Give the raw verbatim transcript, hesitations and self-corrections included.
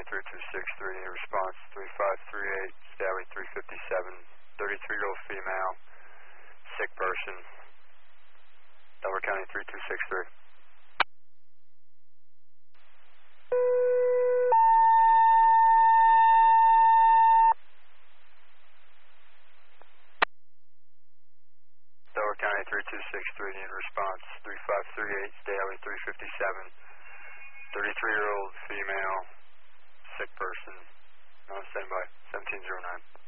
County three two six three, need a response three five three eight, Staley three fifty-seven, thirty-three-year-old female, sick person, Delaware County three two six three. Delaware County three two six three, need a response three five three eight, Staley three fifty-seven, thirty-three-year-old female, sick person, on standby, seventeen oh nine.